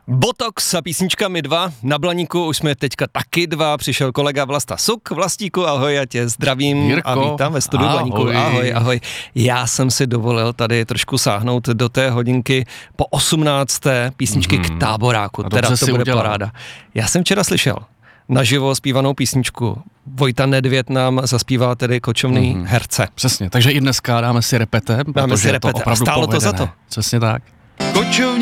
Botox a písnička My dva, na Blaníku už jsme teďka taky dva, přišel kolega Vlasta Suk. Vlastíku, ahoj, já tě zdravím. Jirko, a vítám ve studiu Blaníku. Ahoj. Já jsem si dovolil tady trošku sáhnout do té hodinky po 18. písničky k Táboráku, teda to bude paráda. Já jsem včera slyšel naživo zpívanou písničku. Vojta Nedvěd nám zaspívá tedy kočovný herce. Přesně, takže i dneska dáme si repete, protože je to opravdu stálo povedené. to za to. Přesně tak.